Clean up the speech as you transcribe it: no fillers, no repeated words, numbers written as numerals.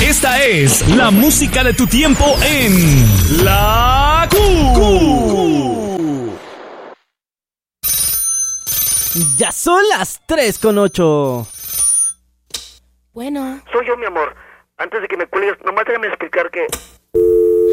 Esta es la música de tu tiempo en La Q. Ya son las 3:08. Bueno. Soy yo, mi amor. Antes de que me cuelgues, nomás déjame explicar que